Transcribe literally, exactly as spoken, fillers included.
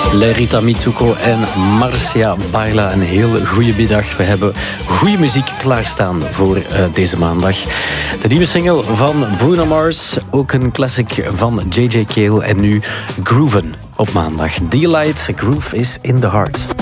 Lerita Mitsuko en Marcia Baila. Een heel goede middag. We hebben goede muziek klaarstaan voor uh, deze maandag. De nieuwe single van Bruno Mars. Ook een classic van J J Cale. En nu Grooven op maandag. Delight, Groove is in the Heart.